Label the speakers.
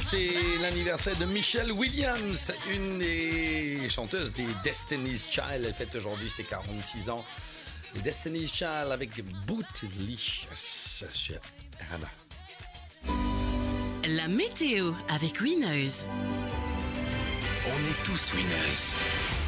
Speaker 1: c'est l'anniversaire de Michelle Williams, une des chanteuses des Destiny's Child. Elle fête aujourd'hui ses 46 ans. Les Destiny's Child avec Bootylicious sur Rama.
Speaker 2: La météo avec Winners.
Speaker 3: On est tous winners.